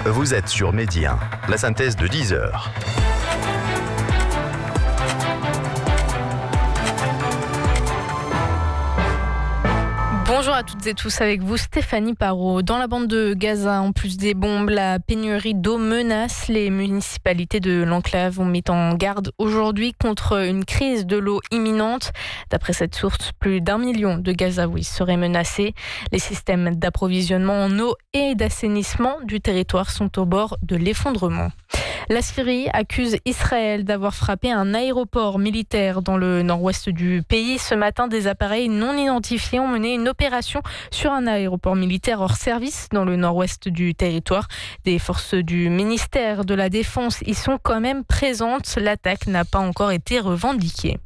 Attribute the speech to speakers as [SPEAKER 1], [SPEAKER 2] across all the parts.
[SPEAKER 1] Vous êtes sur Medi 1, la synthèse de 10 heures.
[SPEAKER 2] Bonjour à toutes et tous, avec vous Stéphanie Parot. Dans la bande de Gaza, en plus des bombes, la pénurie d'eau menace. Les municipalités de l'enclave ont mis en garde aujourd'hui contre une crise de l'eau imminente. D'après cette source, plus d'1 million de Gazaouis seraient menacés. Les systèmes d'approvisionnement en eau et d'assainissement du territoire sont au bord de l'effondrement. La Syrie accuse Israël d'avoir frappé un aéroport militaire dans le nord-ouest du pays. Ce matin, des appareils non identifiés ont mené une opération sur un aéroport militaire hors service dans le nord-ouest du territoire. Des forces du ministère de la Défense y sont quand même présentes. L'attaque n'a pas encore été revendiquée.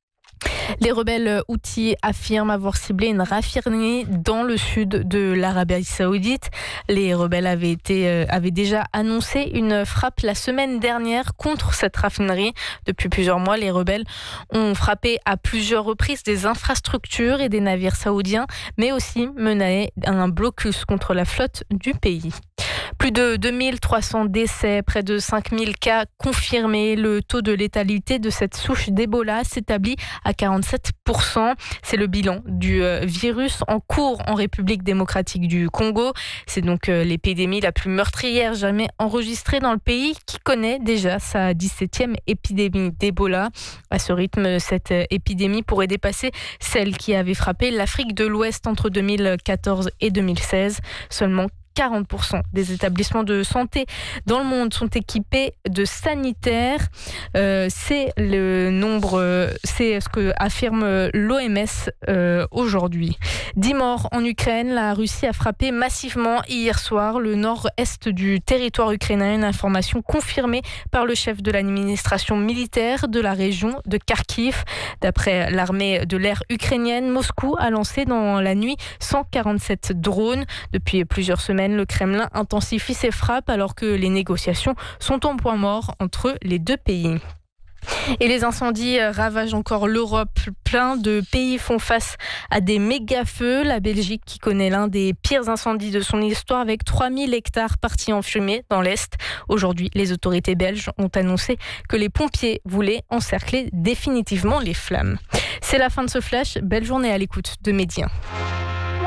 [SPEAKER 2] Les rebelles houthis affirment avoir ciblé une raffinerie dans le sud de l'Arabie Saoudite. Les rebelles avaient déjà annoncé une frappe la semaine dernière contre cette raffinerie. Depuis plusieurs mois, les rebelles ont frappé à plusieurs reprises des infrastructures et des navires saoudiens, mais aussi mené un blocus contre la flotte du pays. Plus de 2300 décès, près de 5000 cas confirmés. Le taux de létalité de cette souche d'Ebola s'établit à 47%. C'est le bilan du virus en cours en République démocratique du Congo. C'est donc l'épidémie la plus meurtrière jamais enregistrée dans le pays, qui connaît déjà sa 17e épidémie d'Ebola. À ce rythme, cette épidémie pourrait dépasser celle qui avait frappé l'Afrique de l'Ouest entre 2014 et 2016. Seulement 40% des établissements de santé dans le monde sont équipés de sanitaires. C'est le nombre, c'est ce que affirme l'OMS aujourd'hui. 10 morts en Ukraine. La Russie a frappé massivement hier soir le nord-est du territoire ukrainien. Une information confirmée par le chef de l'administration militaire de la région de Kharkiv. D'après l'armée de l'air ukrainienne, Moscou a lancé dans la nuit 147 drones. Depuis plusieurs semaines, le Kremlin intensifie ses frappes alors que les négociations sont en point mort entre les deux pays. Et les incendies ravagent encore l'Europe. Plein de pays font face à des méga-feux. La Belgique, qui connaît l'un des pires incendies de son histoire, avec 3000 hectares partis en fumée dans l'Est. Aujourd'hui, les autorités belges ont annoncé que les pompiers voulaient encercler définitivement les flammes. C'est la fin de ce flash. Belle journée à l'écoute de Medi 1.